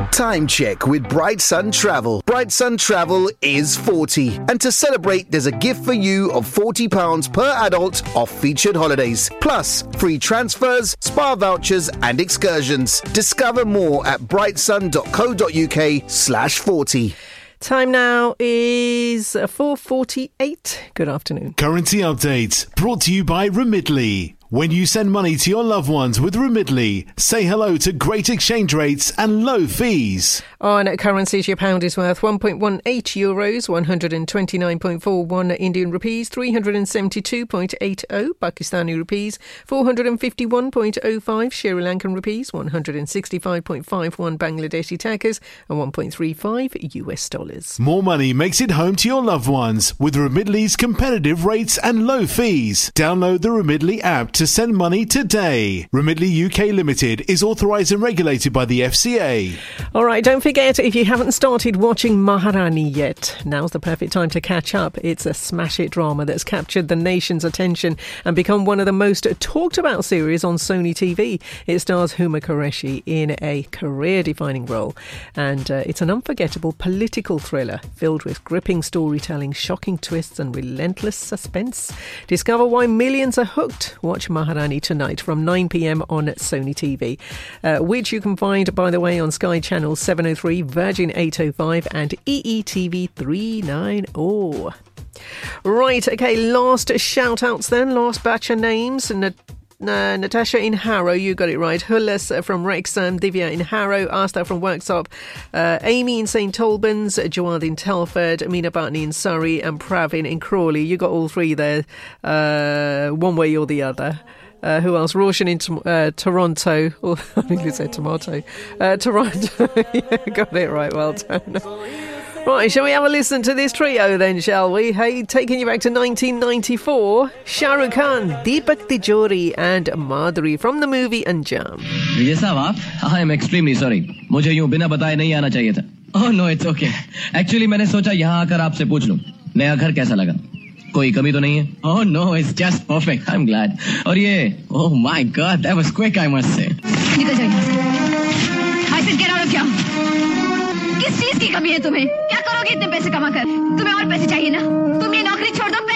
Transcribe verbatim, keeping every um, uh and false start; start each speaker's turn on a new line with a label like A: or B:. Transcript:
A: Time check with Bright Sun Travel. Bright Sun Travel is forty. And to celebrate, there's a gift for you of forty pounds per adult off featured holidays. Plus, free transfers, spa vouchers and excursions. Discover more at brightsun.co.uk slash 40.
B: Time now is four forty-eight. Good afternoon.
C: Currency update brought to you by Remitly. When you send money to your loved ones with Remitly, say hello to great exchange rates and low fees.
B: On currencies, your pound is worth one point one eight euros, one hundred twenty-nine point four one Indian rupees, three hundred seventy-two point eight zero Pakistani rupees, four hundred fifty-one point zero five Sri Lankan rupees, one hundred sixty-five point five one Bangladeshi takas, and one point three five U S dollars.
C: More money makes it home to your loved ones with Remitly's competitive rates and low fees. Download the Remitly app to send money today. Remitly U K Limited is authorised and regulated by the F C A.
B: All right, don't forget, if you haven't started watching Maharani yet, now's the perfect time to catch up. It's a smash-hit drama that's captured the nation's attention and become one of the most talked-about series on Sony T V. It stars Huma Qureshi in a career-defining role, and uh, it's an unforgettable political thriller filled with gripping storytelling, shocking twists and relentless suspense. Discover why millions are hooked. Watch Maharani tonight from nine p.m. on Sony T V, uh, which you can find, by the way, on Sky Channel seven oh three, Virgin eight oh five and E E T V three ninety. Right, okay, last shout-outs then, last batch of names. Nat- uh, Natasha in Harrow, you got it right. Hullas from Wrexham, Divya in Harrow, Asta from Worksop, uh, Amy in Saint Albans, Jawad in Telford, Amina Batni in Surrey, and Pravin in Crawley. You got all three there, uh, one way or the other. Uh, who else? Roshan in uh, Toronto. Oh, I think you said tomato. Uh, Toronto. Yeah, got it right. Well done. Right, shall we have a listen to this trio then, shall we? Hey, taking you back to nineteen ninety-four, Shah Rukh Khan, Deepak Tijori and Madhuri from the movie Anjam.
D: Vijay Sahab, I am extremely sorry. मुझे यूं बिना बताए नहीं आना चाहिए था. Oh no, it's okay. Actually, मैंने सोचा यहाँ आकर आपसे पूछ लूं. नया घर कैसा लगा? कोई कमी तो नहीं है? Oh no, it's just perfect. I'm glad. और ये, oh my God, that was quick, I must say. निकल जाओ यहाँ से. I said get out of here. किस चीज की कमी है तुम्हें? क्या करोगे इतने पैसे कमा कर? तुम्हें और पैसे चाहिए ना? तुम ये नौकरी छोड़ दो.